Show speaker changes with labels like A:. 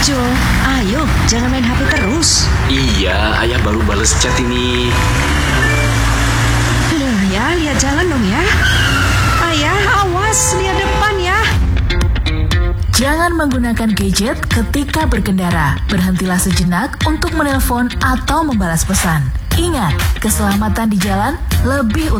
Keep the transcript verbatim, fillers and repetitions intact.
A: Jo, ayo jangan main H P terus.
B: Iya, ayah baru bales chat ini.
A: Nah ya, lihat jalan dong ya. Ayah, awas, lihat depan ya.
C: Jangan menggunakan gadget ketika berkendara. Berhentilah sejenak untuk menelpon atau membalas pesan. Ingat, keselamatan di jalan lebih utama.